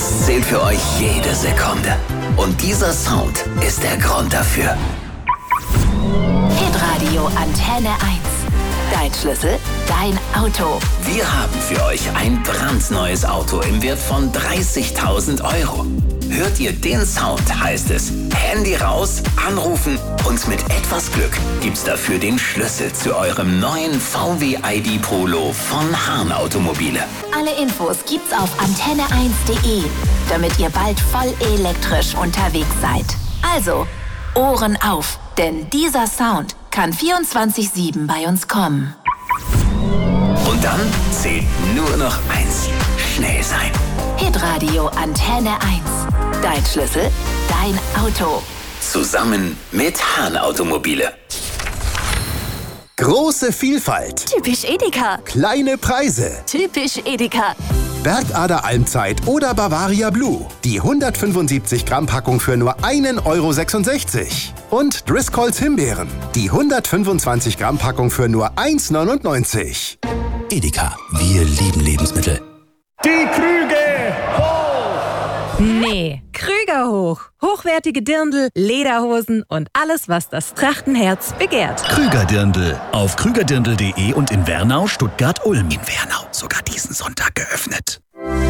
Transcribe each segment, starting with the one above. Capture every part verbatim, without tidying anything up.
eins zählt für euch jede Sekunde. Und dieser Sound ist der Grund dafür. Hitradio Antenne eins. Dein Schlüssel, dein Auto. Wir haben für euch ein brandneues Auto im Wert von dreißigtausend Euro. Hört ihr den Sound, heißt es Handy raus, anrufen und mit etwas Glück gibt's dafür den Schlüssel zu eurem neuen V W I D Polo von Hahn Automobile. Alle Infos gibt's auf antenne eins punkt de, damit ihr bald voll elektrisch unterwegs seid. Also, Ohren auf, denn dieser Sound kann vierundzwanzig sieben bei uns kommen. Und dann zählt nur noch eins: schnell sein. Hitradio Antenne eins. Dein Schlüssel, dein Auto. Zusammen mit Hahn Automobile. Große Vielfalt. Typisch Edeka. Kleine Preise. Typisch Edeka. Bergader Almzeit oder Bavaria Blue. Die hundertfünfundsiebzig Gramm Packung für nur einen Euro sechsundsechzig. Und Driscolls Himbeeren. Die hundertfünfundzwanzig Gramm Packung für nur eins neunundneunzig. Edeka, wir lieben Lebensmittel. Die Krüge hoch! Nee, Krüger hoch. Hochwertige Dirndl, Lederhosen und alles, was das Trachtenherz begehrt. Krüger Dirndl. Auf krügerdirndl punkt de und in Wernau, Stuttgart, Ulm. In Wernau sogar diesen Sonntag geöffnet.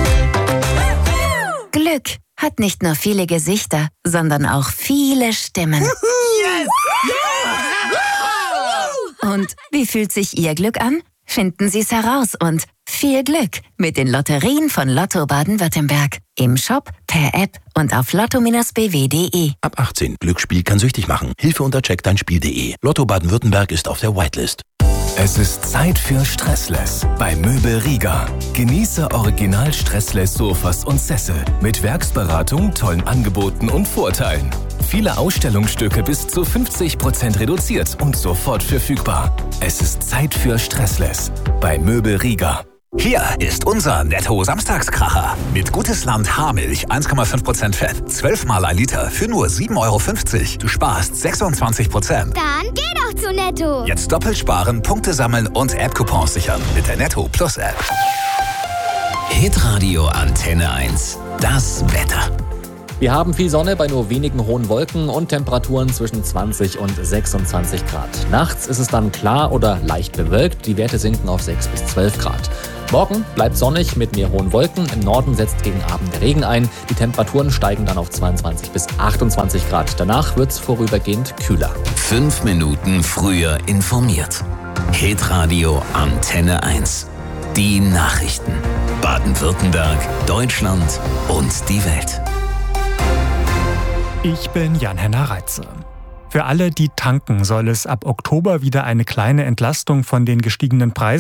Glück hat nicht nur viele Gesichter, sondern auch viele Stimmen. Yes! Und wie fühlt sich Ihr Glück an? Finden Sie es heraus und viel Glück mit den Lotterien von Lotto Baden-Württemberg. Im Shop, per App und auf lotto Bindestrich b w punkt de. Ab achtzehn. Glücksspiel kann süchtig machen. Hilfe unter check dein spiel punkt de. Lotto Baden-Württemberg ist auf der Whitelist. Es ist Zeit für Stressless bei Möbel Rieger. Genieße original Stressless Sofas und Sessel mit Werksberatung, tollen Angeboten und Vorteilen. Viele Ausstellungsstücke bis zu fünfzig Prozent reduziert und sofort verfügbar. Es ist Zeit für Stressless bei Möbel Rieger. Hier ist unser Netto-Samstagskracher. Mit Gutes Land Haarmilch, eins Komma fünf Prozent Fett, zwölf Mal ein Liter für nur sieben Euro fünfzig. Du sparst sechsundzwanzig Prozent. Dann geh doch zu Netto. Jetzt doppelt sparen, Punkte sammeln und App-Coupons sichern mit der Netto Plus App. Hitradio Antenne eins. Das Wetter. Wir haben viel Sonne bei nur wenigen hohen Wolken und Temperaturen zwischen zwanzig und sechsundzwanzig Grad. Nachts ist es dann klar oder leicht bewölkt. Die Werte sinken auf sechs bis zwölf Grad. Morgen bleibt sonnig mit mehr hohen Wolken. Im Norden setzt gegen Abend der Regen ein. Die Temperaturen steigen dann auf zweiundzwanzig bis achtundzwanzig Grad. Danach wird es vorübergehend kühler. Fünf Minuten früher informiert. Hitradio Antenne eins. Die Nachrichten. Baden-Württemberg, Deutschland und die Welt. Ich bin Jan-Henner Reitze. Für alle, die tanken, soll es ab Oktober wieder eine kleine Entlastung von den gestiegenen Preisen